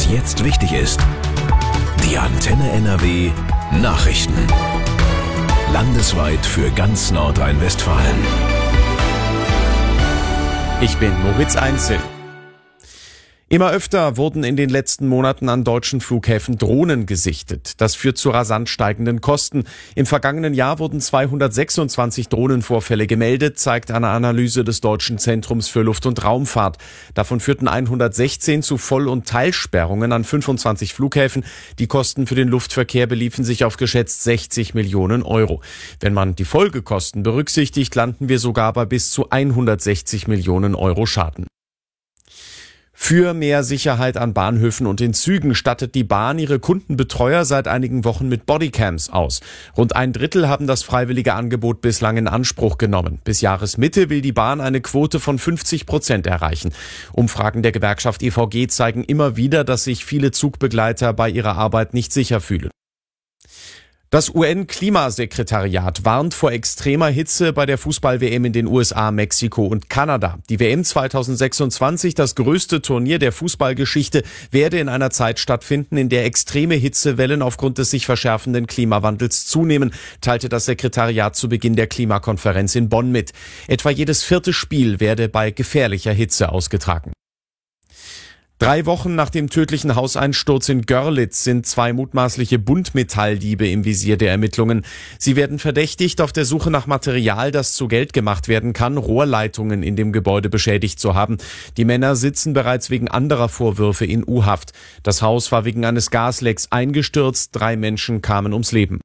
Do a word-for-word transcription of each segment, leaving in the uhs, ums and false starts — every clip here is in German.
jetzt wichtig ist. Die Antenne N R W Nachrichten. Landesweit für ganz Nordrhein-Westfalen. Ich bin Moritz Einzel. Immer öfter wurden in den letzten Monaten an deutschen Flughäfen Drohnen gesichtet. Das führt zu rasant steigenden Kosten. Im vergangenen Jahr wurden zweihundertsechsundzwanzig Drohnenvorfälle gemeldet, zeigt eine Analyse des Deutschen Zentrums für Luft- und Raumfahrt. Davon führten hundertsechzehn zu Voll- und Teilsperrungen an fünfundzwanzig Flughäfen. Die Kosten für den Luftverkehr beliefen sich auf geschätzt sechzig Millionen Euro. Wenn man die Folgekosten berücksichtigt, landen wir sogar bei bis zu hundertsechzig Millionen Euro Schaden. Für mehr Sicherheit an Bahnhöfen und in Zügen stattet die Bahn ihre Kundenbetreuer seit einigen Wochen mit Bodycams aus. Rund ein Drittel haben das freiwillige Angebot bislang in Anspruch genommen. Bis Jahresmitte will die Bahn eine Quote von fünfzig Prozent erreichen. Umfragen der Gewerkschaft E V G zeigen immer wieder, dass sich viele Zugbegleiter bei ihrer Arbeit nicht sicher fühlen. Das U N-Klimasekretariat warnt vor extremer Hitze bei der Fußball-W M in den U S A, Mexiko und Kanada. Die W M zweitausendsechsundzwanzig, das größte Turnier der Fußballgeschichte, werde in einer Zeit stattfinden, in der extreme Hitzewellen aufgrund des sich verschärfenden Klimawandels zunehmen, teilte das Sekretariat zu Beginn der Klimakonferenz in Bonn mit. Etwa jedes vierte Spiel werde bei gefährlicher Hitze ausgetragen. Drei Wochen nach dem tödlichen Hauseinsturz in Görlitz sind zwei mutmaßliche Buntmetalldiebe im Visier der Ermittlungen. Sie werden verdächtigt, auf der Suche nach Material, das zu Geld gemacht werden kann, Rohrleitungen in dem Gebäude beschädigt zu haben. Die Männer sitzen bereits wegen anderer Vorwürfe in U-Haft. Das Haus war wegen eines Gaslecks eingestürzt, drei Menschen kamen ums Leben.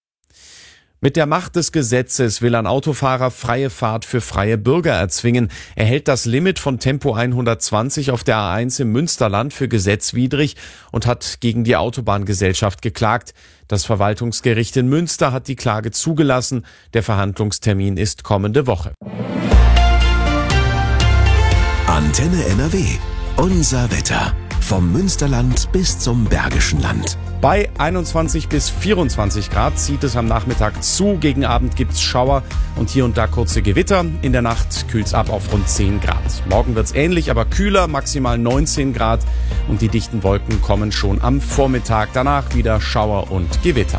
Mit der Macht des Gesetzes will ein Autofahrer freie Fahrt für freie Bürger erzwingen. Er hält das Limit von Tempo hundertzwanzig auf der A eins im Münsterland für gesetzwidrig und hat gegen die Autobahngesellschaft geklagt. Das Verwaltungsgericht in Münster hat die Klage zugelassen. Der Verhandlungstermin ist kommende Woche. Antenne N R W. Unser Wetter. Vom Münsterland bis zum Bergischen Land. Bei einundzwanzig bis vierundzwanzig Grad zieht es am Nachmittag zu. Gegen Abend gibt's Schauer und hier und da kurze Gewitter. In der Nacht kühlt's ab auf rund zehn Grad. Morgen wird's ähnlich, aber kühler, maximal neunzehn Grad. Und die dichten Wolken kommen schon am Vormittag. Danach wieder Schauer und Gewitter.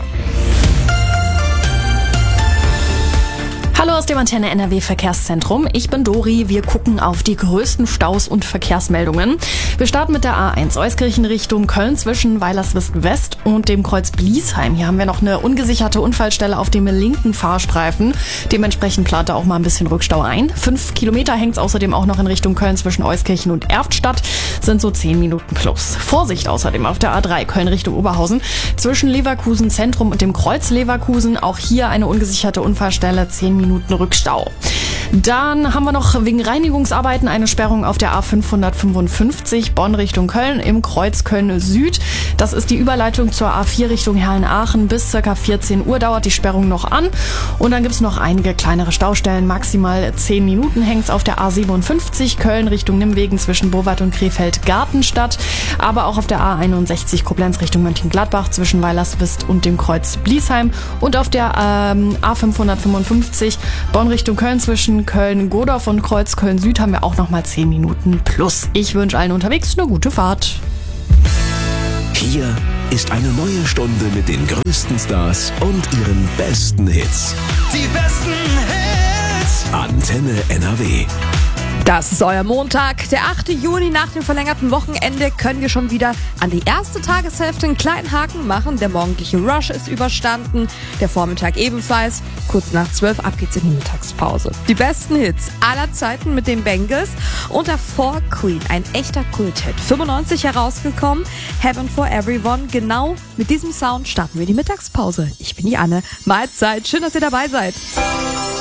Hallo aus dem Antenne N R W Verkehrszentrum. Ich bin Dori. Wir gucken auf die größten Staus und Verkehrsmeldungen. Wir starten mit der A eins Euskirchen Richtung Köln zwischen Weilerswist West und dem Kreuz Bliesheim. Hier haben wir noch eine ungesicherte Unfallstelle auf dem linken Fahrstreifen. Dementsprechend plant da auch mal ein bisschen Rückstau ein. Fünf Kilometer hängt es außerdem auch noch in Richtung Köln zwischen Euskirchen und Erftstadt. Sind so zehn Minuten plus. Vorsicht außerdem auf der A drei Köln Richtung Oberhausen zwischen Leverkusen Zentrum und dem Kreuz Leverkusen. Auch hier eine ungesicherte Unfallstelle. zehn Minuten Rückstau. Dann haben wir noch wegen Reinigungsarbeiten eine Sperrung auf der A fünfhundertfünfundfünfzig Bonn Richtung Köln im Kreuz Köln Süd. Das ist die Überleitung zur A vier Richtung Herrn-Aachen. Bis ca. vierzehn Uhr dauert die Sperrung noch an. Und dann gibt es noch einige kleinere Staustellen. Maximal zehn Minuten hängt es auf der A siebenundfünfzig Köln Richtung Nimwegen zwischen Bowat und Krefeld-Gartenstadt. Aber auch auf der A einundsechzig Koblenz Richtung Mönchengladbach zwischen Weilerswist und dem Kreuz Bliesheim. Und auf der ähm, A fünfhundertfünfundfünfzig Bonn Richtung Köln zwischen Köln-Godorf und Kreuz Köln-Süd haben wir auch nochmal zehn Minuten plus. Ich wünsche allen unterwegs eine gute Fahrt. Hier ist eine neue Stunde mit den größten Stars und ihren besten Hits. Die besten Hits. Antenne N R W. Das ist euer Montag, der achte Juni. Nach dem verlängerten Wochenende können wir schon wieder an die erste Tageshälfte einen kleinen Haken machen. Der morgendliche Rush ist überstanden, der Vormittag ebenfalls. Kurz nach zwölf ab geht's in die Mittagspause. Die besten Hits aller Zeiten mit den Bengals und davor Queen, ein echter Kulthit. fünfundneunzig herausgekommen, Heaven for Everyone. Genau mit diesem Sound starten wir die Mittagspause. Ich bin die Anne. Mahlzeit, schön, dass ihr dabei seid.